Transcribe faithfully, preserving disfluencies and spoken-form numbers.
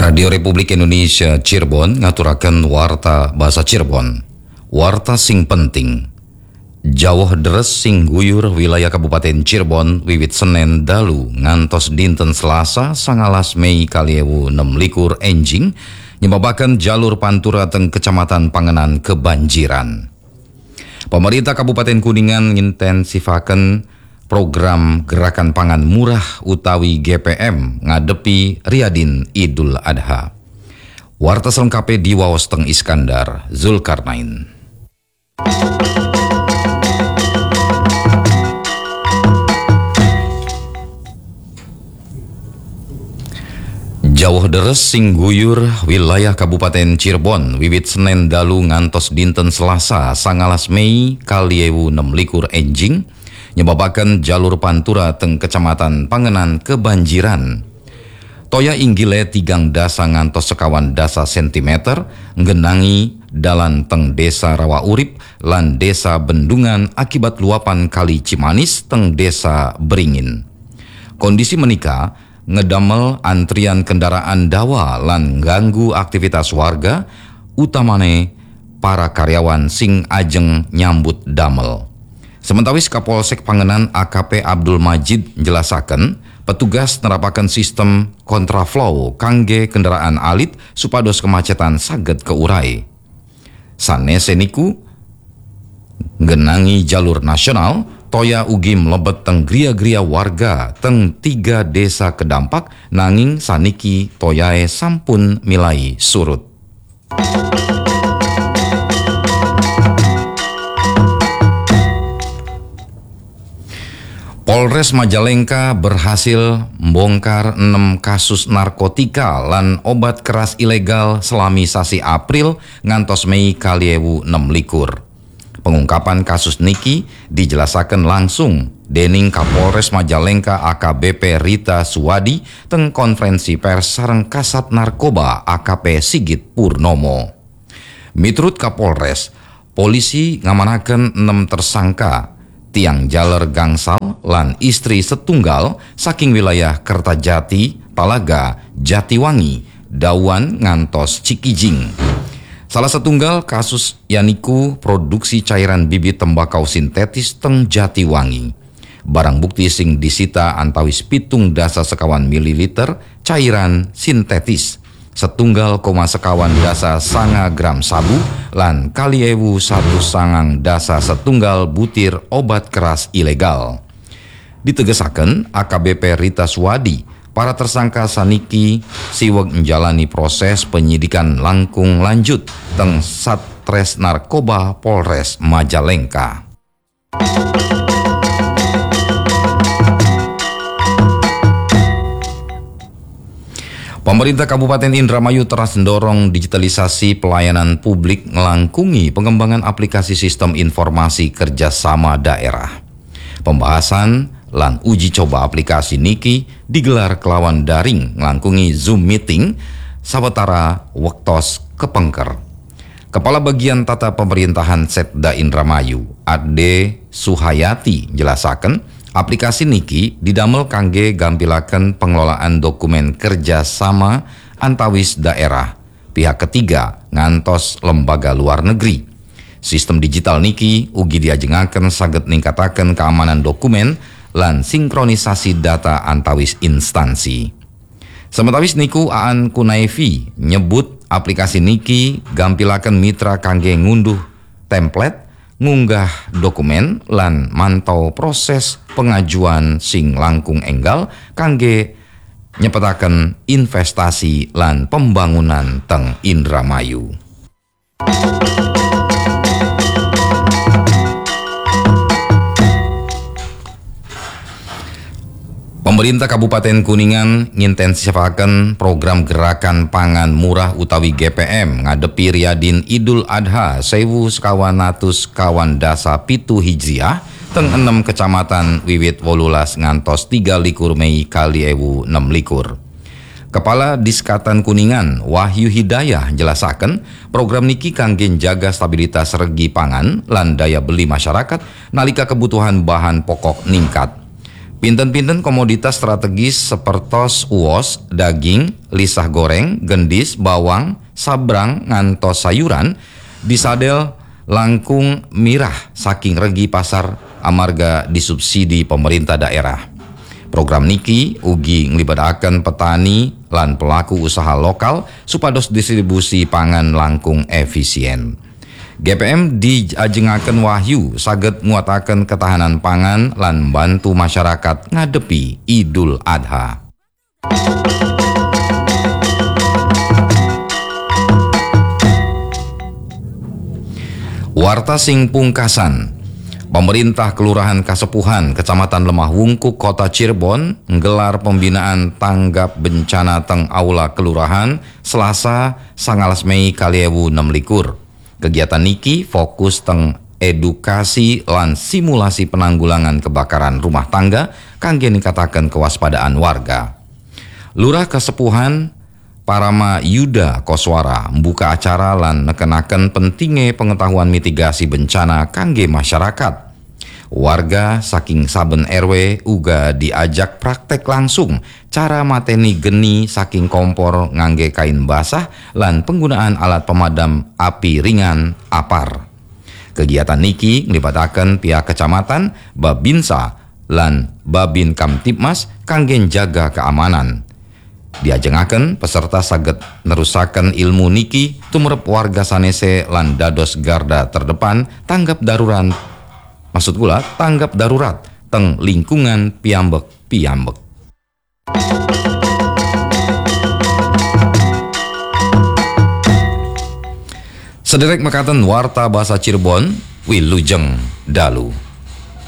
Radio Republik Indonesia Cirebon ngaturaken warta bahasa Cirebon. Warta sing penting. Jawah deres sing guyur wilayah Kabupaten Cirebon wiwit Senin dalu ngantos dinten Selasa sangalas Mei kaliewu enam likur enjing nyebabaken jalur pantura teng Kecamatan Pangenan kebanjiran. Pemerintah Kabupaten Kuningan ngintensifaken program Gerakan Pangan Murah utawi G P M ngadepi Riyadin Idul Adha. Warta selengkape di waos teng Iskandar Zulkarnain. Jawah deres sing guyur wilayah Kabupaten Cirebon wiwit Senin dalu ngantos dinten Selasa sangalas Mei kaliewu enam likur enjing nyebabaken jalur pantura teng Kecamatan Pangenan kebanjiran. Toya inggile tigang dasa ngantos sekawan dasa sentimeter nggenangi dalan teng Desa Rawa Urip lan Desa Bendungan akibat luapan Kali Cimanis teng Desa Beringin. Kondisi menika ngedamel antrian kendaraan dawa lan ganggu aktivitas warga utamane para karyawan sing ajeng nyambut damel. Sementawis Kapolsek Pangenan A K P Abdul Majid jelasaken petugas nerapaken sistem kontraflow kangge kendaraan alit supados kemacetan saged keurai. Sanese niku ngenangi jalur nasional toya ugi mlebet teng gria-gria warga teng tiga desa kedampak nanging saniki toyae sampun milai surut. Polres Majalengka berhasil membongkar enam kasus narkotika lan obat keras ilegal selami sasi April ngantos Mei kaliewu enam likur. Pengungkapan kasus niki dijelasaken langsung dening Kapolres Majalengka A K B P Rita Suwadi teng konferensi pers sareng Kasat Narkoba A K P Sigit Purnomo. Miturut Kapolres, polisi ngamanaken enam tersangka tiang jaler gangsal lan istri setunggal saking wilayah Kertajati, Talaga, Jatiwangi, Dawan ngantos Cikijing. Salah setunggal kasus yaniku produksi cairan bibit tembakau sintetis teng Jatiwangi. Barang bukti sing disita antawis pitung dasa sekawan mililiter cairan sintetis, setunggal koma sekawan dasa sanga gram sabu lan kaliewu satu sangang dasa setunggal butir obat keras ilegal. Ditegesaken A K B P Rita Suwadi, para tersangka saniki siweg menjalani proses penyidikan langkung lanjut teng Satres Narkoba Polres Majalengka. Pemerintah Kabupaten Indramayu terus mendorong digitalisasi pelayanan publik ngelangkungi pengembangan aplikasi sistem informasi kerjasama daerah. Pembahasan lan uji coba aplikasi niki digelar kelawan daring ngelangkungi Zoom meeting sawetara wektos kepengker. Kepala Bagian Tata Pemerintahan Setda Indramayu, Ade Suhayati jelasaken aplikasi niki didamel kangge gampilaken pengelolaan dokumen kerjasama antawis daerah, pihak ketiga ngantos lembaga luar negeri. Sistem digital niki ugi diajengaken saged ningkataken keamanan dokumen lan sinkronisasi data antawis instansi. Sementawis niku Aan Kunaifi nyebut aplikasi niki gampilaken mitra kangge ngunduh template, ngunggah dokumen lan mantau proses pengajuan sing langkung enggal kangge nyepetaken investasi lan pembangunan teng Indramayu. Pemerintah Kabupaten Kuningan ngintensifaken program Gerakan Pangan Murah utawi G P M ngadepi Riyadin Idul Adha sewu sekawan atus kawan dasa pitu Hijriah teng enam kecamatan wiwit wolulas ngantos tiga likur Mei kaliewu enam likur. Kepala Diskatan Kuningan Wahyu Hidayah jelasaken program niki kangge jaga stabilitas regi pangan lan daya beli masyarakat nalika kebutuhan bahan pokok ningkat. Pinten-pinten komoditas strategis sepertos uos, daging, lisah goreng, gendis, bawang, sabrang, ngantos sayuran disadel langkung mirah saking regi pasar amarga disubsidi pemerintah daerah. Program niki ugi nglibataken petani lan pelaku usaha lokal supados distribusi pangan langkung efisien. G P M diajengaken wahyu saged nguataken ketahanan pangan lan bantu masyarakat ngadepi Idul Adha. Warta sing pungkasan. Pemerintah Kelurahan Kasepuhan, Kecamatan Lemah Wungkuk, Kota Cirebon nggelar pembinaan tanggap bencana teng Aula Kelurahan Selasa sangalas Mei kaliewu enam likur. Kegiatan niki fokus teng edukasi lan simulasi penanggulangan kebakaran rumah tangga kangge ningkataken kewaspadaan warga. Lurah Kasepuhan Parama Yuda Koswara membuka acara lan nekenaken pentingnya pengetahuan mitigasi bencana kangge masyarakat. Warga saking saben R W uga diajak praktek langsung cara mateni geni saking kompor ngangge kain basah lan penggunaan alat pemadam api ringan apar. Kegiatan niki nglibataken pihak kecamatan, Babinsa lan Babin Kamtipmas kangge jaga keamanan. Diajengaken peserta saged nerusaken ilmu niki tumrep warga sanese lan dados garda terdepan tanggap darurat maksud kula tanggap darurat teng lingkungan piyambek-piyambek. Sederek mekaten warta basa Cirebon Wilujeng Dalu.